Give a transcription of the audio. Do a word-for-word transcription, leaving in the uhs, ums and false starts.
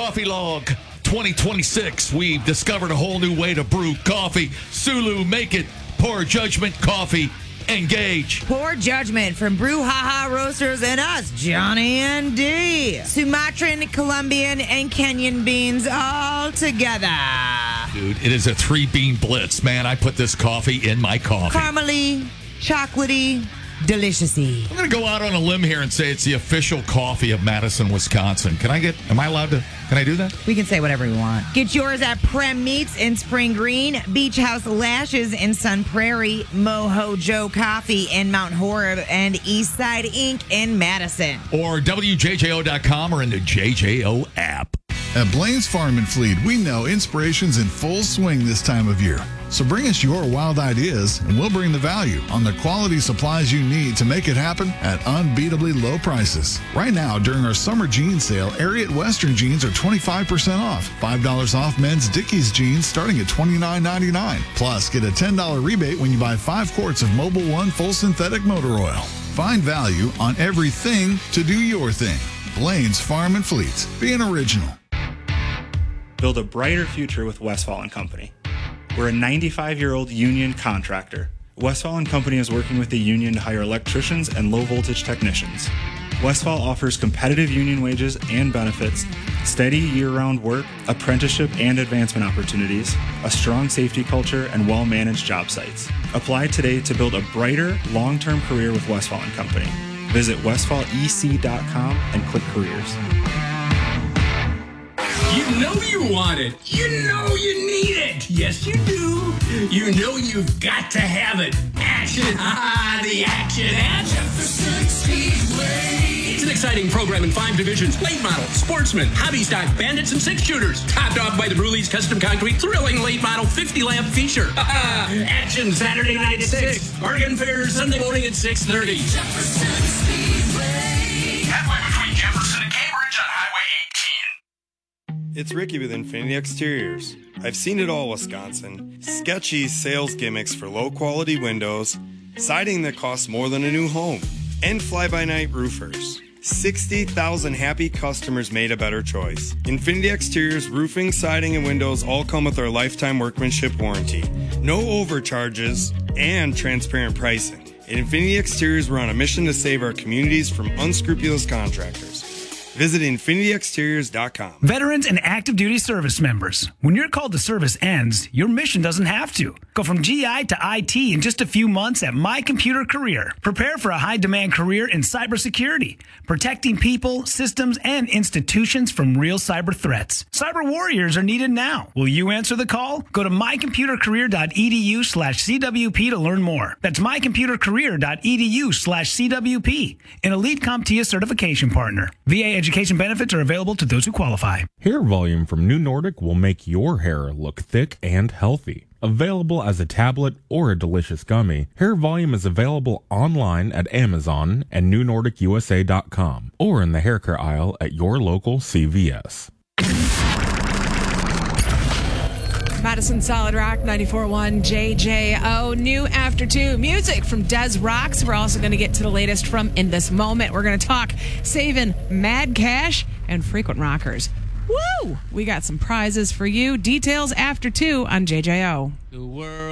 Coffee Log twenty twenty-six. We've discovered a whole new way to brew coffee. Sulu, make it. Poor Judgment Coffee. Engage. Poor Judgment from Brouhaha Roasters and us, Johnny and D. Sumatran, Colombian, and Kenyan beans all together. Dude, it is a three-bean blitz. Man, I put this coffee in my coffee. Caramely, chocolatey, deliciousy. I'm going to go out on a limb here and say it's the official coffee of Madison, Wisconsin. Can I get, am I allowed to, can I do that? We can say whatever we want. Get yours at Prem Meats in Spring Green, Beach House Lashes in Sun Prairie, Moho Joe Coffee in Mount Horeb, and Eastside Incorporated in Madison. Or W J J O dot com or in the J J O app. At Blaine's Farm and Fleet, we know inspiration's in full swing this time of year. So bring us your wild ideas, and we'll bring the value on the quality supplies you need to make it happen at unbeatably low prices. Right now, during our summer jean sale, Ariat Western jeans are twenty-five percent off. five dollars off men's Dickies jeans starting at twenty-nine ninety-nine. Plus, get a ten dollars rebate when you buy five quarts of Mobil One full synthetic motor oil. Find value on everything to do your thing. Blaine's Farm and Fleet. Being original. Build a brighter future with Westfall and Company. We're a ninety-five-year-old union contractor. Westfall and Company is working with the union to hire electricians and low-voltage technicians. Westfall offers competitive union wages and benefits, steady year-round work, apprenticeship and advancement opportunities, a strong safety culture, and well-managed job sites. Apply today to build a brighter, long-term career with Westfall and Company. Visit westfall e c dot com and click careers. You know you want it. You know you need it. Yes, you do. You know you've got to have it. Action. Ah, the action at Jefferson Speedway. It's an exciting program in five divisions. Late model, sportsman, hobby stock, bandits, and six shooters. Topped off by the Bruleys Custom Concrete thrilling late model fifty lamp feature. Action Saturday night at six. Bargain fair Sunday morning at six thirty. Jefferson Speedway. Halfway between Jefferson and Cambridge on Highway eighteen. It's Ricky with Infinity Exteriors. I've seen it all, Wisconsin. Sketchy sales gimmicks for low-quality windows, siding that costs more than a new home, and fly-by-night roofers. sixty thousand happy customers made a better choice. Infinity Exteriors roofing, siding, and windows all come with our lifetime workmanship warranty. No overcharges and transparent pricing. At Infinity Exteriors, we're on a mission to save our communities from unscrupulous contractors. Visit infinity exteriors dot com. Veterans and active duty service members, when your call to service ends, your mission doesn't have to. Go from G I to I T in just a few months at My Computer Career. Prepare for a high-demand career in cybersecurity, protecting people, systems, and institutions from real cyber threats. Cyber warriors are needed now. Will you answer the call? Go to my computer career dot e d u slash c w p to learn more. That's my computer career dot e d u slash c w p, an Elite CompTIA certification partner. V A education benefits are available to those who qualify. Hair volume from New Nordic will make your hair look thick and healthy. Available as a tablet or a delicious gummy, Hair Volume is available online at Amazon and new nordic u s a dot com or in the hair care aisle at your local C V S. Madison Solid Rock ninety-four point one J J O. New after two music from Des Rocks. We're also going to get to the latest from In This Moment. We're going to talk saving mad cash and frequent rockers. Woo! We got some prizes for you. Details after two on J J O. The world